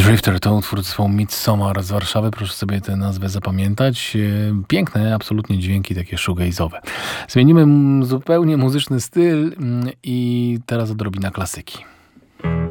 Drifter to utwór zespołu Midsommar z Warszawy. Proszę sobie tę nazwę zapamiętać. Piękne, absolutnie dźwięki takie shoegaze'owe. Zmienimy zupełnie muzyczny styl i teraz odrobina klasyki.